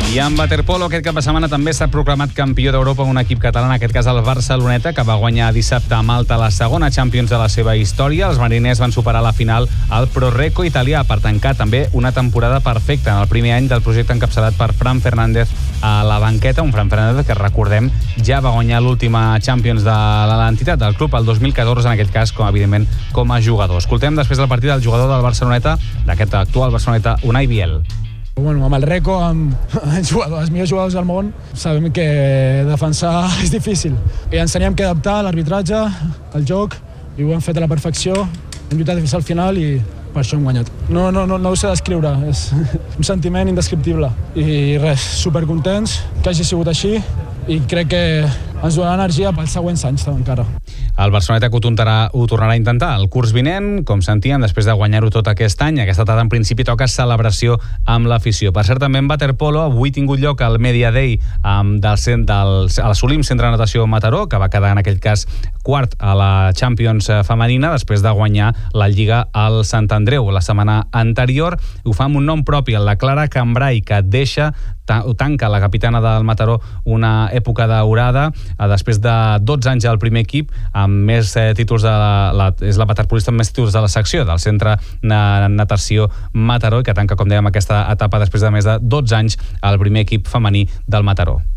I en waterpolo aquest cap de setmana també s'ha proclamat campió d'Europa un equip català, en aquest cas el Barceloneta, que va guanyar dissabte a Malta la segona Champions de la seva història. Els mariners van superar a la final el Proreco italià per tancar també una temporada perfecta en el primer any del projecte encapçalat per Fran Fernández a la banqueta, un Fran Fernández que, recordem, ja va guanyar l'última Champions de l'entitat del club, el 2014, en aquest cas, evidentment, com a jugador. Escoltem després del partit del jugador del Barceloneta, d'aquest actual Barceloneta, Unai Biel. Bueno, amb el Reco, amb els millors jugadors del món, sabem que defensar és difícil. I ens teníem que adaptar a l'arbitratge, al joc, i ho hem fet a la perfecció. Hem lluitat fins al final i per això hem guanyat. No ho sé descriure, és un sentiment indescriptible. I res, supercontents que hagi sigut així i crec que ens donarà energia pels següents anys encara. El Barceloneta que ho tornarà a intentar el curs vinent, com sentíem, després de guanyar-ho tot aquest any. Aquesta tarda, en principi, toca celebració amb l'afició. Per cert, també en waterpolo, avui ha tingut lloc el Media Day a l'Assolim Centre de Natació Mataró, que va quedar, en aquell cas, quart a la Champions femenina, després de guanyar la Lliga al Sant Andreu la setmana anterior. Ho fa amb un nom propi, la Clara Cambrai, que tanca la capitana del Mataró una època daurada, després de 12 anys al primer equip, amb més títols és la waterpolista amb més títols de la secció del Centre de Natació Mataró, i que tanca, com dèiem, aquesta etapa després de més de 12 anys al primer equip femení del Mataró.